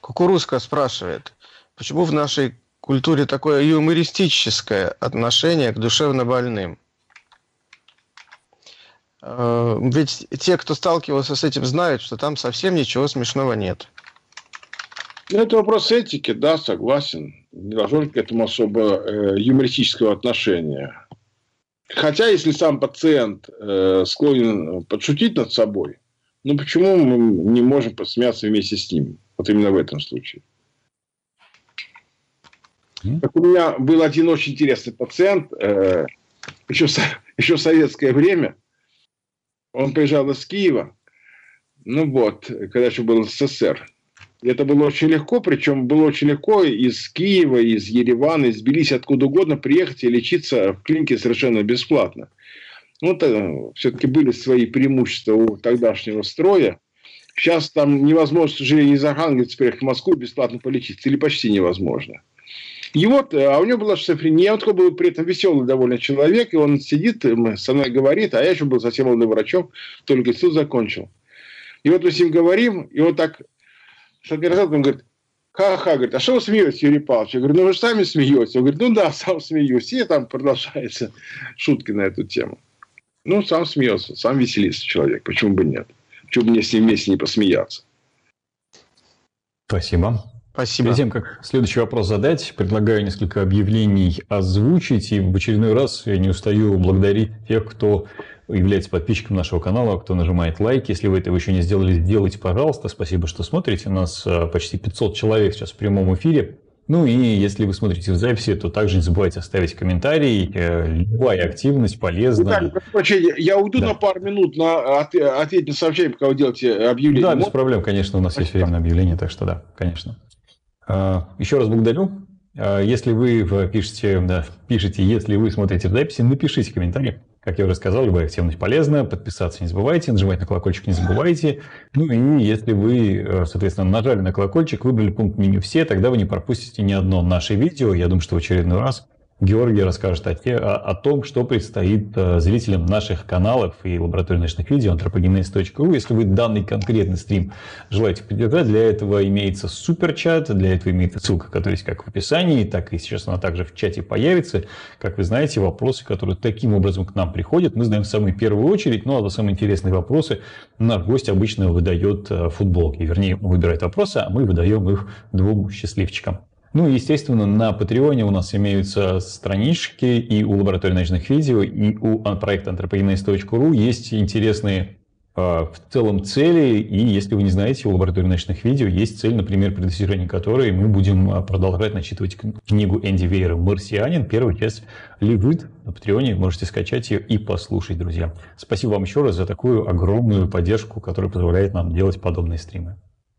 Кукурузка спрашивает, почему в нашей культуре такое юмористическое отношение к душевно больным? Ведь те, кто сталкивался с этим, знают, что там совсем ничего смешного нет. Ну, это вопрос этики, да, согласен. Не должно быть к этому особо юмористического отношения. Хотя, если сам пациент склонен подшутить над собой, ну, почему мы не можем посмеяться вместе с ним? Вот именно в этом случае. Как у меня был один очень интересный пациент, еще в советское время. Он приезжал из Киева, ну вот, когда еще был СССР. И это было очень легко, причем было очень легко из Киева, из Еревана, из Тбилиси, откуда угодно приехать и лечиться в клинике совершенно бесплатно. Вот все-таки были свои преимущества у тогдашнего строя. Сейчас там невозможно, к сожалению, из Архангельска приехать в Москву бесплатно полечиться, или почти невозможно. И вот, а у него была шизофрения, он такой был при этом веселый довольно человек, и он сидит, со мной говорит, а я еще был совсем молодым врачом, только институт закончил. И вот мы с ним говорим, и вот так, он говорит, ха-ха, говорит, а что вы смеетесь, Юрий Павлович? Я говорю, ну вы же сами смеетесь. Он говорит, ну да, сам смеюсь. И там продолжаются шутки на эту тему. Ну, сам смеется, сам веселится человек, почему бы нет? Почему бы мне с ним вместе не посмеяться? Спасибо. Спасибо. Перед тем, как следующий вопрос задать, предлагаю несколько объявлений озвучить. И в очередной раз я не устаю благодарить тех, кто является подписчиком нашего канала, кто нажимает лайк. Если вы этого еще не сделали, сделайте, пожалуйста. Спасибо, что смотрите. У нас почти 500 человек сейчас в прямом эфире. Ну и если вы смотрите в записи, то также не забывайте оставить комментарий. Любая активность полезна. Я уйду на пару минут на ответить на сообщение, пока вы делаете объявление. Да, без проблем, конечно, у нас есть время на объявление, так что да, конечно. Еще раз благодарю. Если вы пишете, если вы смотрите в записи, напишите комментарий. Как я уже сказал, любая активность полезна. Подписаться не забывайте, нажимать на колокольчик не забывайте. Ну и если вы, соответственно, нажали на колокольчик, выбрали пункт меню «Все», тогда вы не пропустите ни одно наше видео. Я думаю, что в очередной раз Георгий расскажет о том, что предстоит зрителям наших каналов и лаборатории научных видео anthropogenes.ru. Если вы данный конкретный стрим желаете поддержать, для этого имеется суперчат, для этого имеется ссылка, которая есть как в описании, так и сейчас она также в чате появится. Как вы знаете, вопросы, которые таким образом к нам приходят, мы знаем в самую первую очередь, ну а за самые интересные вопросы наш гость обычно выдает футболки. Вернее, он выбирает вопросы, а мы выдаем их двум счастливчикам. Ну и, естественно, на Патреоне у нас имеются странички и у лаборатории научных видео, и у проекта anthropogenes.ru есть интересные в целом цели. И если вы не знаете, у лаборатории научных видео есть цель, например, при достижении которой мы будем продолжать начитывать книгу Энди Вейера «Марсианин». Первая часть лежит на Патреоне, можете скачать ее и послушать, друзья. Спасибо вам еще раз за такую огромную поддержку, которая позволяет нам делать подобные стримы.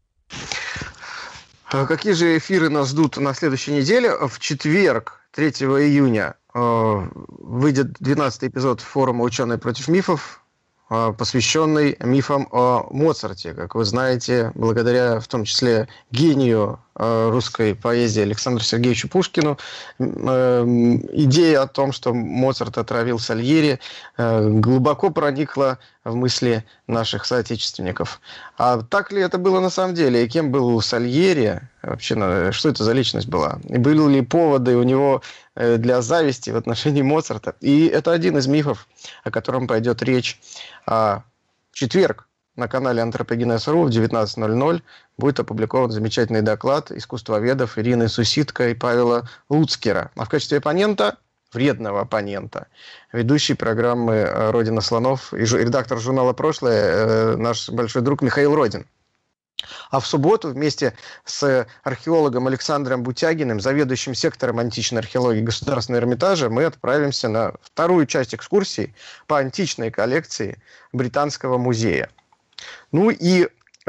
Какие же эфиры нас ждут на следующей неделе? В четверг, 3 июня, выйдет 12-й эпизод форума «Ученые против мифов», посвященный мифам о Моцарте. Как вы знаете, благодаря в том числе гению русской поэзии Александру Сергеевичу Пушкину, идея о том, что Моцарт отравил Сальери, глубоко проникла в мысли наших соотечественников. А так ли это было на самом деле? И кем был Сальери? Вообще, что это за личность была? И были ли поводы у него для зависти в отношении Моцарта? И это один из мифов, о котором пойдет речь в четверг. На канале Anthropogenes.ru в 19:00 будет опубликован замечательный доклад искусствоведов Ирины Суситко и Павела Луцкера. А в качестве оппонента, вредного оппонента, ведущий программы «Родина слонов» и редактор журнала «Прошлое» наш большой друг Михаил Родин. А в субботу вместе с археологом Александром Бутягиным, заведующим сектором античной археологии Государственного Эрмитажа, мы отправимся на вторую часть экскурсии по античной коллекции Британского музея. Ну и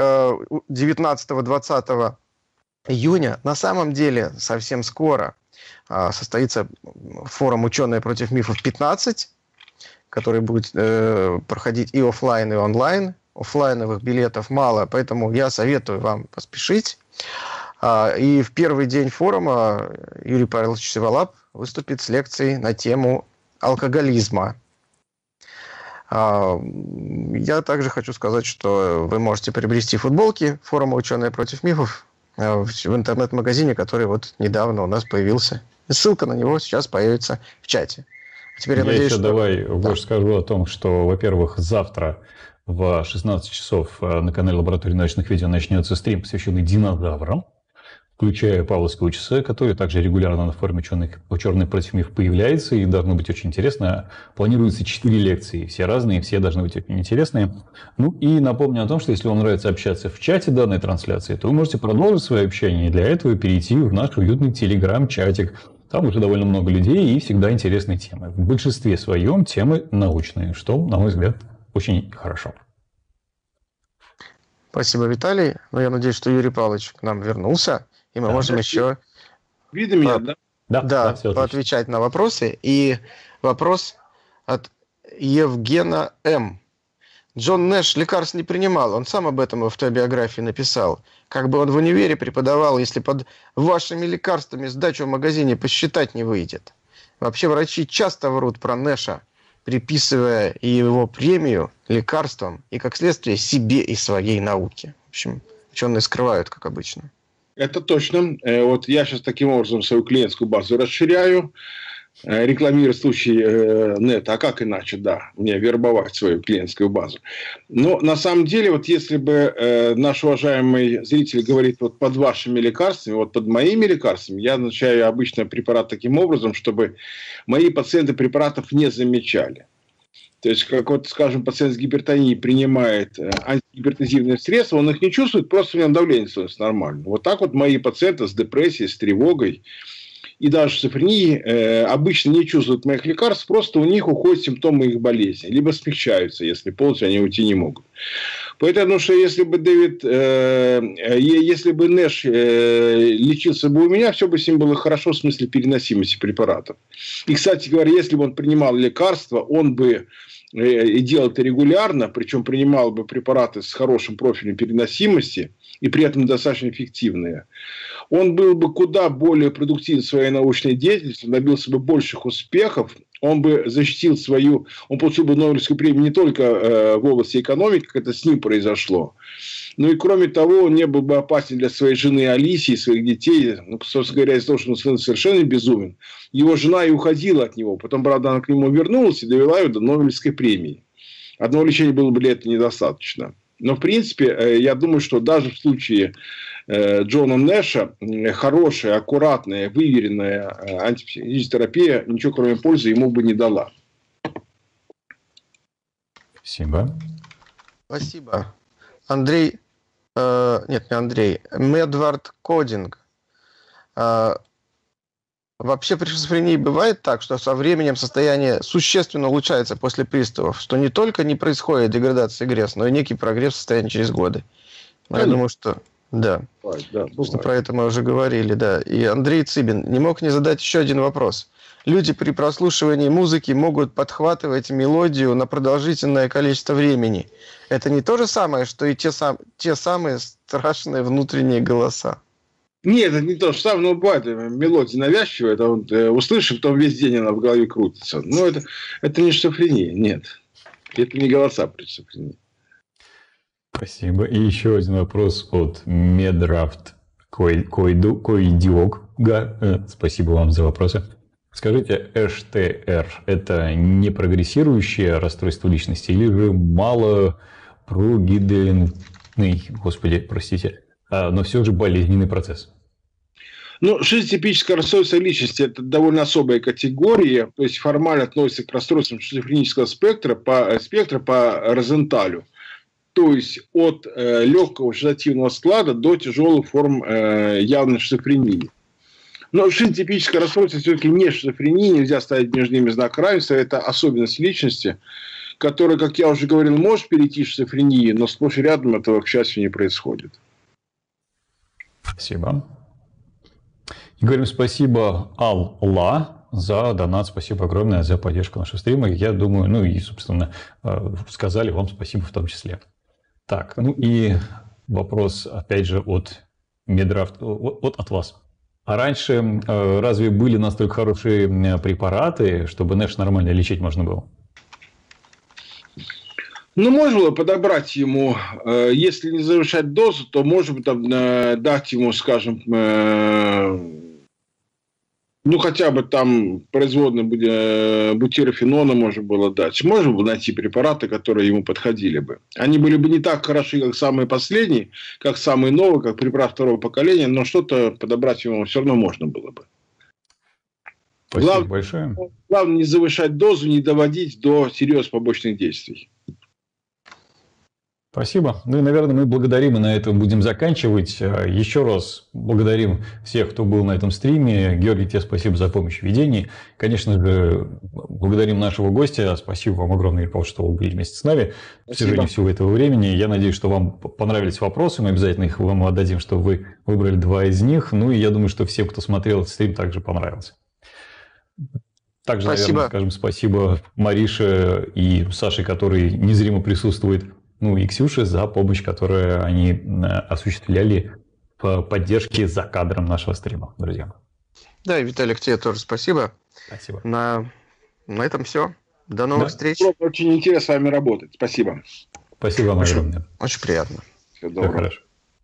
19-20 июня, на самом деле совсем скоро, состоится форум «Ученые против мифов 15», который будет проходить и офлайн, и онлайн. Офлайновых билетов мало, поэтому я советую вам поспешить. И в первый день форума Юрий Павлович Сиволап выступит с лекцией на тему алкоголизма. Я также хочу сказать, что вы можете приобрести футболки форума «Ученые против мифов». в интернет-магазине, который вот недавно у нас появился. И ссылка на него сейчас появится в чате. Теперь я Я надеюсь, еще что... давай Да. больше скажу о том, что, во-первых, завтра в 16 часов на канале Лаборатории научных видео начнется стрим, посвященный динозаврам, включая Павловского часа, который также регулярно на форуме «Ученый против миф» появляется, и должно быть очень интересно. Планируется 4 лекции, все разные, все должны быть очень интересные. Ну и напомню о том, что если вам нравится общаться в чате данной трансляции, то вы можете продолжить свое общение, и для этого перейти в наш уютный телеграм-чатик. Там уже довольно много людей и всегда интересные темы. В большинстве своем темы научные, что, на мой взгляд, очень хорошо. Спасибо, Виталий. Но я надеюсь, что Юрий Павлович к нам вернулся, и мы можем еще Видно меня, да? Да, все отлично. поотвечать на вопросы. И вопрос от Евгена М. Джон Нэш лекарств не принимал. Он сам об этом в автобиографии написал. Как бы он в универе преподавал, если под вашими лекарствами сдачу в магазине посчитать не выйдет. Вообще врачи часто врут про Нэша, приписывая его премию лекарствам и, как следствие, себе и своей науке. В общем, ученые скрывают, как обычно. Это точно. Вот я сейчас таким образом свою клиентскую базу расширяю, рекламирую случай нет, а как иначе, да, мне вербовать свою клиентскую базу. Но на самом деле, вот если бы наш уважаемый зритель говорит вот под вашими лекарствами, вот под моими лекарствами, я назначаю обычно препарат таким образом, чтобы мои пациенты препаратов не замечали. То есть, как вот, скажем, пациент с гипертонией принимает антигипертензивные средства, он их не чувствует, просто у него давление становится нормально. Вот так вот мои пациенты с депрессией, с тревогой и даже шизофренией обычно не чувствуют моих лекарств, просто у них уходят симптомы их болезни, либо смягчаются, если полностью они уйти не могут. Поэтому, что если бы если бы Нэш лечился бы у меня, все бы с ним было хорошо в смысле переносимости препаратов. И, кстати говоря, если бы он принимал лекарства, он бы и делал это регулярно, причем принимал бы препараты с хорошим профилем переносимости и при этом достаточно эффективные, он был бы куда более продуктивен в своей научной деятельности, добился бы больших успехов, он бы защитил свою, он получил бы Нобелевскую премию не только в области экономики, как это с ним произошло, но и кроме того, он не был бы опасен для своей жены Алисии, своих детей, ну, собственно говоря, из-за того, что он сын совершенно безумен. Его жена и уходила от него, потом, правда, она к нему вернулась и довела ее до Нобелевской премии. Одного лечения было бы для этого недостаточно. Но, в принципе, я думаю, что даже в случае Джона Нэша хорошая, аккуратная, выверенная антипсихотическая терапия ничего кроме пользы ему бы не дала. Спасибо. Спасибо. Андрей, нет, не Андрей, Медвард Кодинг. Вообще при шизофрении бывает так, что со временем состояние существенно улучшается после приступов, что не только не происходит деградация грез, но и некий прогресс в состоянии через годы. Я думаю, что да. Бывает, да, бывает. Что про это мы уже говорили, да. И Андрей Цыбин не мог не задать еще один вопрос. Люди при прослушивании музыки могут подхватывать мелодию на продолжительное количество времени. Это не то же самое, что и те самые страшные внутренние голоса? Нет, это не то же самое, но бывает мелодия навязчивая, это вот, услышишь, потом весь день она в голове крутится. Но это не шизофрения, нет. Это не голоса при шизофрении. Спасибо. И еще один вопрос от Медрафт Койдиог. Спасибо вам за вопросы. Скажите, ШТР – это не прогрессирующее расстройство личности или же малопрогиденный, господи, простите, но все же болезненный процесс? Ну, шизотипическое расстройство личности – это довольно особая категория, то есть формально относится к расстройствам шизофренического спектра по Розенталю. То есть от легкого шизотипного склада до тяжелых форм явной шизофрении. Но шизотипическое расстройство все-таки не шизофрения, нельзя ставить между ними знак равенства. Это особенность личности, которая, как я уже говорил, может перейти в шизофрению, но сплошь и рядом этого, к счастью, не происходит. Спасибо. И говорим спасибо Алла за донат. Спасибо огромное за поддержку нашего стрима. Я думаю, ну и, собственно, сказали вам спасибо в том числе. Так, ну и вопрос, опять же, от Медрафт, от вас. А раньше разве были настолько хорошие препараты, чтобы Нэш нормально лечить можно было? Ну, можно было подобрать ему, если не завышать дозу, то, может быть, там, дать ему, скажем, ну, хотя бы там производные бутирофенона можно было дать. Можно было найти препараты, которые ему подходили бы. Они были бы не так хороши, как самые последние, как самые новые, как препарат второго поколения, но что-то подобрать ему все равно можно было бы. Спасибо большое. Главное не завышать дозу, не доводить до серьезных побочных действий. Спасибо. Ну и, наверное, мы благодарим и на этом будем заканчивать. Еще раз благодарим всех, кто был на этом стриме. Георгий, тебе спасибо за помощь в ведении. Конечно же, благодарим нашего гостя. Спасибо вам огромное, Павел, что вы были вместе с нами в протяжении всего этого времени. Я надеюсь, что вам понравились вопросы. Мы обязательно их вам отдадим, что вы выбрали 2 из них. Ну и я думаю, что всем, кто смотрел этот стрим, также понравился. Также, наверное, скажем спасибо Марише и Саше, которые незримо присутствуют, ну и Ксюше за помощь, которую они осуществляли в поддержке за кадром нашего стрима, друзья. Да, и Виталик, тебе тоже спасибо. Спасибо. На этом все. До новых встреч. Очень интересно с вами работать. Спасибо. Спасибо вам огромное. Очень приятно. Всего доброго. Все хорошо.